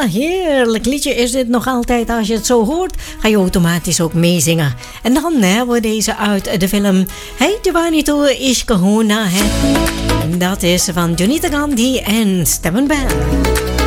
heerlijk liedje is dit nog altijd. Als je het zo hoort, ga je automatisch ook meezingen. En dan hebben we deze uit de film Hey Juanito Ishkahuna. Dat is van Jonita Gandhi en Stemmenband.